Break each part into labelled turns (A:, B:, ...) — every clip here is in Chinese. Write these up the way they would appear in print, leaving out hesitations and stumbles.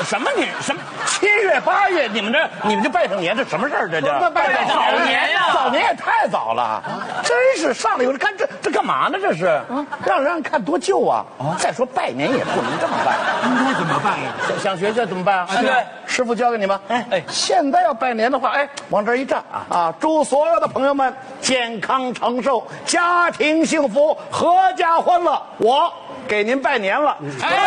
A: 什么你什么7月8月你们这拜上年这什么事儿？这
B: 拜早年呀，
A: 早年也太早了，真是上来以后干这干嘛呢？这是让人看多旧啊！再说拜年也不能这么办，
B: 应该怎么办呀？
A: 想学学怎么办啊？
B: 对，
A: 师傅教给你们。现在要拜年的话，往这一站啊，祝所有的朋友们健康长寿，家庭幸福，阖家欢乐。我给您拜年了。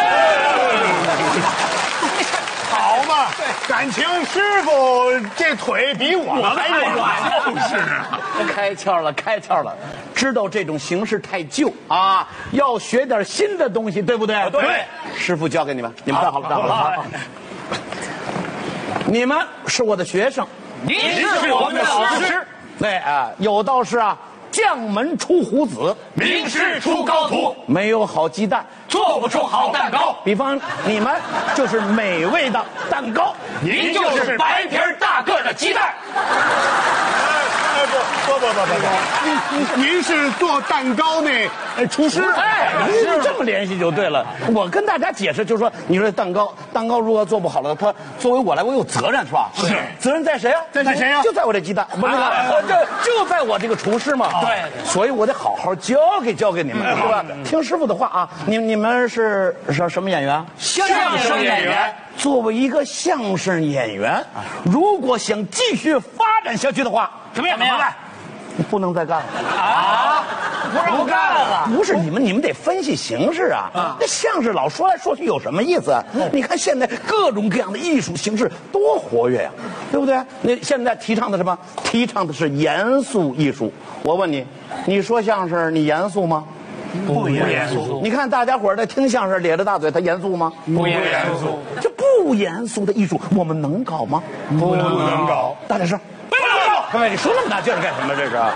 B: 好嘛，感情师傅这腿比我还软，
A: 就是开窍了，开窍了，知道这种形式太旧啊，要学点新的东西，对不对？
B: 对，
A: 师傅教给你们，你们站好了，站好了。你们是我的学生，
B: 您是我们的老师。
A: 对啊，有道是啊，将门出虎子，
B: 名师出高徒，
A: 没有好鸡蛋，
B: 做不出好蛋糕。
A: 比方你们就是美味的蛋糕，
B: 您就是白皮大个的鸡蛋。不，您是做蛋糕那厨师。
A: 您这么联系就对了。我跟大家解释，就是说，你说蛋糕如果做不好了，它作为我来，我有责任是吧？
B: 是，
A: 责任在谁啊？
B: 在谁呀？
A: 就在我这鸡蛋，不是就在我这个厨师嘛。
B: 对，
A: 所以我得好好教给你们，是吧？听师傅的话啊。你们是什么演员？
B: 相声演员。
A: 作为一个相声演员，如果想继续发展下去的话，
B: 怎么样？
A: 不能再干了
B: 啊！不让干了？
A: 不是，你们得分析形势啊！那相声老说来说去有什么意思？你看现在各种各样的艺术形式多活跃呀，对不对？那现在提倡的什么？提倡的是严肃艺术。我问你，你说相声你严肃吗？
B: 不严肃。
A: 你看大家伙在听相声咧着大嘴，他严肃吗？
B: 不严肃。
A: 这不严肃的艺术，我们能搞吗？
B: 不能搞。
A: 大点声。不能搞。各位，你说那么大劲儿干什么？这是。